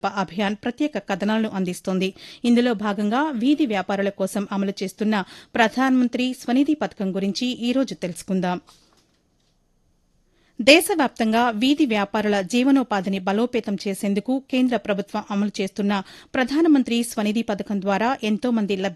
అభియాన్ ప్రత్యేక కథనాలను అందిస్తోంది. ఇందులో భాగంగా వీధి వ్యాపారుల కోసం అమలు చేస్తున్న ప్రధానమంత్రి స్వనిధి పథకం గురించి ఈ రోజు తెలుసుకుందాం. దేశవ్యాప్తంగా వీధి వ్యాపారుల జీవనోపాధిని బలోపేతం చేసేందుకు కేంద్ర ప్రభుత్వం అమలు చేస్తున్న ప్రధానమంత్రి స్వనిధి పథకం ద్వారా ఎంతో మంది